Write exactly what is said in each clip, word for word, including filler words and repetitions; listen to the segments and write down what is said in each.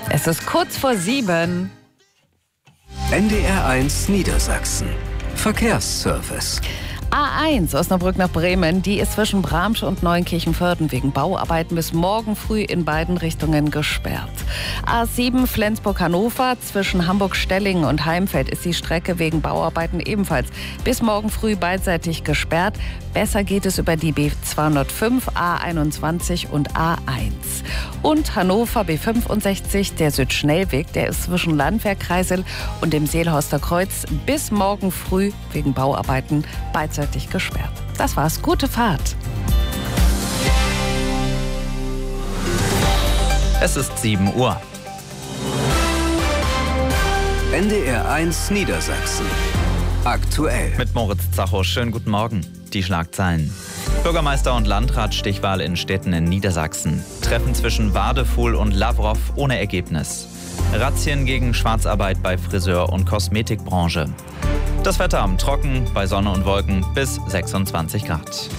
Es ist kurz vor sieben. N D R eins Niedersachsen. Verkehrsservice. A eins Osnabrück nach Bremen, die ist zwischen Bramsch und Neunkirchen-Vörden wegen Bauarbeiten bis morgen früh in beiden Richtungen gesperrt. A sieben Flensburg-Hannover, zwischen Hamburg-Stellingen und Heimfeld ist die Strecke wegen Bauarbeiten ebenfalls bis morgen früh beidseitig gesperrt. Besser geht es über die B zweihundertfünf, A einundzwanzig und A eins. Und Hannover B fünfundsechzig, der Südschnellweg, der ist zwischen Landwehr-Kreisel und dem Seelhorster Kreuz bis morgen früh wegen Bauarbeiten beidseitig gesperrt. Das war's. Gute Fahrt. Es ist sieben Uhr. N D R eins Niedersachsen. Aktuell. Mit Moritz Zacho. Schönen guten Morgen. Die Schlagzeilen. Bürgermeister- und Landratstichwahl in Städten in Niedersachsen. Treffen zwischen Wadefuhl und Lavrov ohne Ergebnis. Razzien gegen Schwarzarbeit bei Friseur- und Kosmetikbranche. Das Wetter am Trocken, bei Sonne und Wolken bis sechsundzwanzig Grad.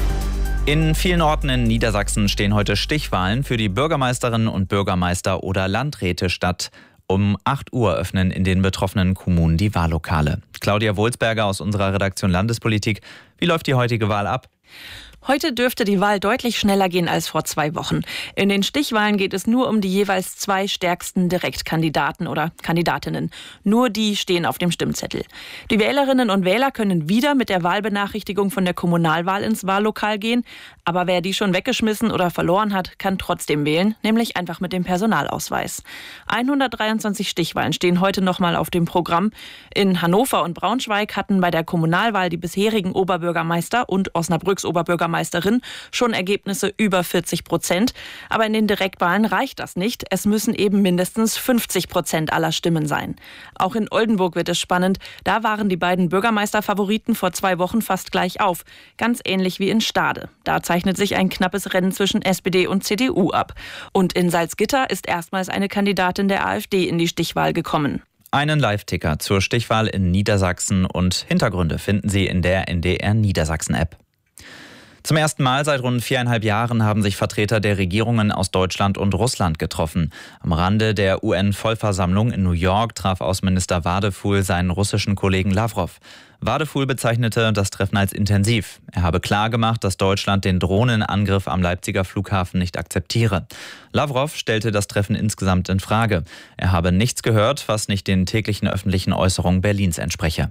In vielen Orten in Niedersachsen stehen heute Stichwahlen für die Bürgermeisterinnen und Bürgermeister oder Landräte statt. Um acht Uhr öffnen in den betroffenen Kommunen die Wahllokale. Claudia Wohlsberger aus unserer Redaktion Landespolitik. Wie läuft die heutige Wahl ab? Heute dürfte die Wahl deutlich schneller gehen als vor zwei Wochen. In den Stichwahlen geht es nur um die jeweils zwei stärksten Direktkandidaten oder Kandidatinnen. Nur die stehen auf dem Stimmzettel. Die Wählerinnen und Wähler können wieder mit der Wahlbenachrichtigung von der Kommunalwahl ins Wahllokal gehen. Aber wer die schon weggeschmissen oder verloren hat, kann trotzdem wählen, nämlich einfach mit dem Personalausweis. hundertdreiundzwanzig Stichwahlen stehen heute nochmal auf dem Programm. In Hannover und Braunschweig hatten bei der Kommunalwahl die bisherigen Oberbürgermeister und Osnabrücks Oberbürgermeisterin schon Ergebnisse über vierzig Prozent. Aber in den Direktwahlen reicht das nicht. Es müssen eben mindestens fünfzig Prozent aller Stimmen sein. Auch in Oldenburg wird es spannend. Da waren die beiden Bürgermeisterfavoriten vor zwei Wochen fast gleich auf. Ganz ähnlich wie in Stade. Da zeichnet sich ein knappes Rennen zwischen S P D und C D U ab. Und in Salzgitter ist erstmals eine Kandidatin der AfD in die Stichwahl gekommen. Einen Live-Ticker zur Stichwahl in Niedersachsen und Hintergründe finden Sie in der N D R Niedersachsen-App. Zum ersten Mal seit rund viereinhalb Jahren haben sich Vertreter der Regierungen aus Deutschland und Russland getroffen. Am Rande der U N-Vollversammlung in New York traf Außenminister Wadefuhl seinen russischen Kollegen Lavrov. Wadefuhl bezeichnete das Treffen als intensiv. Er habe klargemacht, dass Deutschland den Drohnenangriff am Leipziger Flughafen nicht akzeptiere. Lavrov stellte das Treffen insgesamt in Frage. Er habe nichts gehört, was nicht den täglichen öffentlichen Äußerungen Berlins entspreche.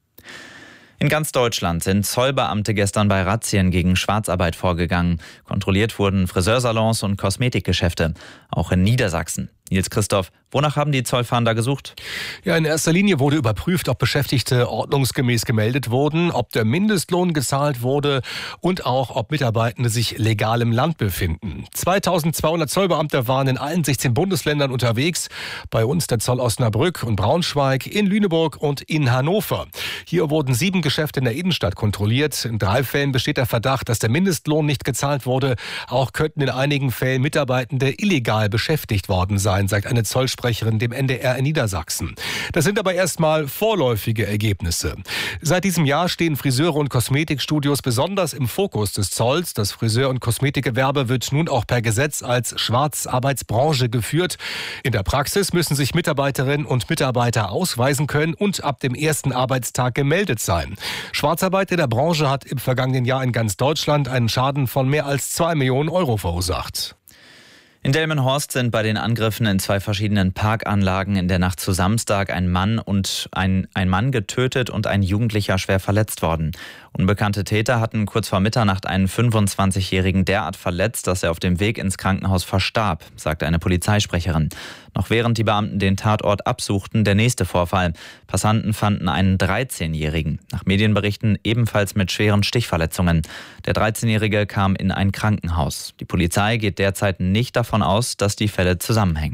In ganz Deutschland sind Zollbeamte gestern bei Razzien gegen Schwarzarbeit vorgegangen. Kontrolliert wurden Friseursalons und Kosmetikgeschäfte. Auch in Niedersachsen. Nils Christoph, wonach haben die Zollfahnder gesucht? Ja, in erster Linie wurde überprüft, ob Beschäftigte ordnungsgemäß gemeldet wurden, ob der Mindestlohn gezahlt wurde und auch, ob Mitarbeitende sich legal im Land befinden. zweitausendzweihundert Zollbeamte waren in allen sechzehn Bundesländern unterwegs. Bei uns der Zoll Osnabrück und Braunschweig, in Lüneburg und in Hannover. Hier wurden sieben Geschäfte in der Innenstadt kontrolliert. In drei Fällen besteht der Verdacht, dass der Mindestlohn nicht gezahlt wurde. Auch könnten in einigen Fällen Mitarbeitende illegal beschäftigt worden sein, sagt eine Zollsprecherin dem N D R in Niedersachsen. Das sind aber erstmal vorläufige Ergebnisse. Seit diesem Jahr stehen Friseure und Kosmetikstudios besonders im Fokus des Zolls. Das Friseur- und Kosmetikgewerbe wird nun auch per Gesetz als Schwarzarbeitsbranche geführt. In der Praxis müssen sich Mitarbeiterinnen und Mitarbeiter ausweisen können und ab dem ersten Arbeitstag gemeldet sein. Schwarzarbeit in der Branche hat im vergangenen Jahr in ganz Deutschland einen Schaden von mehr als zwei Millionen Euro verursacht. In Delmenhorst sind bei den Angriffen in zwei verschiedenen Parkanlagen in der Nacht zu Samstag ein Mann und ein, ein Mann getötet und ein Jugendlicher schwer verletzt worden. Unbekannte Täter hatten kurz vor Mitternacht einen fünfundzwanzigjährigen derart verletzt, dass er auf dem Weg ins Krankenhaus verstarb, sagte eine Polizeisprecherin. Noch während die Beamten den Tatort absuchten, der nächste Vorfall. Passanten fanden einen dreizehnjährigen, nach Medienberichten ebenfalls mit schweren Stichverletzungen. Der dreizehnjährige kam in ein Krankenhaus. Die Polizei geht derzeit nicht davon aus, dass die Fälle zusammenhängen.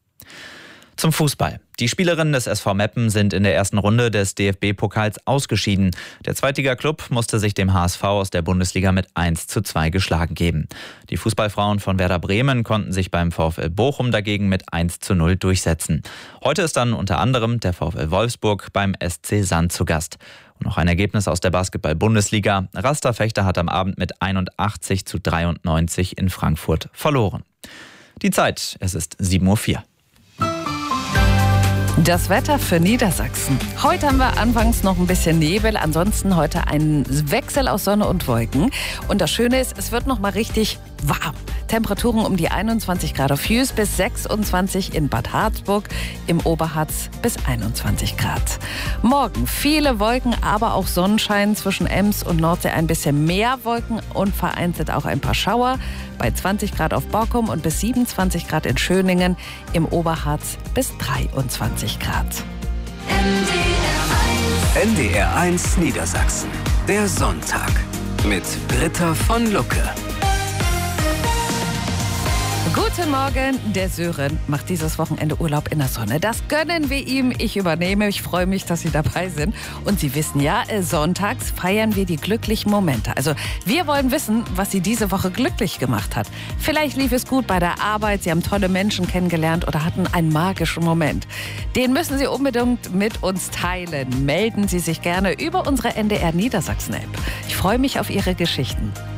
Zum Fußball. Die Spielerinnen des S V Meppen sind in der ersten Runde des D F B-Pokals ausgeschieden. Der Zweitliga-Klub musste sich dem H S V aus der Bundesliga mit eins zu zwei geschlagen geben. Die Fußballfrauen von Werder Bremen konnten sich beim VfL Bochum dagegen mit eins zu null durchsetzen. Heute ist dann unter anderem der VfL Wolfsburg beim S C Sand zu Gast. Und noch ein Ergebnis aus der Basketball-Bundesliga. Raster Fechter hat am Abend mit einundachtzig zu dreiundneunzig in Frankfurt verloren. Die Zeit, es ist sieben Uhr vier. Das Wetter für Niedersachsen. Heute haben wir anfangs noch ein bisschen Nebel, ansonsten heute ein Wechsel aus Sonne und Wolken. Und das Schöne ist, es wird noch mal richtig warm. Temperaturen um die einundzwanzig Grad auf Hüß bis sechsundzwanzig in Bad Harzburg, im Oberharz bis einundzwanzig Grad. Morgen viele Wolken, aber auch Sonnenschein, zwischen Ems und Nordsee ein bisschen mehr Wolken und vereinzelt auch ein paar Schauer. Bei zwanzig Grad auf Borkum und bis siebenundzwanzig Grad in Schöningen, im Oberharz bis dreiundzwanzig Grad. N D R eins Niedersachsen. Der Sonntag mit Britta von Lucke. Guten Morgen, der Sören macht dieses Wochenende Urlaub in der Sonne. Das gönnen wir ihm. Ich übernehme. Ich freue mich, dass Sie dabei sind. Und Sie wissen ja, sonntags feiern wir die glücklichen Momente. Also wir wollen wissen, was Sie diese Woche glücklich gemacht hat. Vielleicht lief es gut bei der Arbeit, Sie haben tolle Menschen kennengelernt oder hatten einen magischen Moment. Den müssen Sie unbedingt mit uns teilen. Melden Sie sich gerne über unsere N D R Niedersachsen-App. Ich freue mich auf Ihre Geschichten.